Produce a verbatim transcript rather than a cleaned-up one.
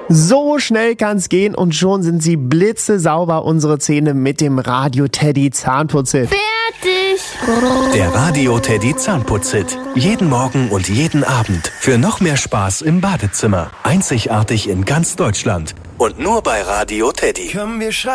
So schnell kann's gehen und schon sind sie blitzesauber, unsere Zähne mit dem Radio Teddy Zahnputzhit. Fertig! Der Radio Teddy Zahnputzhit. Jeden Morgen und jeden Abend. Für noch mehr Spaß im Badezimmer. Einzigartig in ganz Deutschland. Und nur bei Radio Teddy. Komm, wir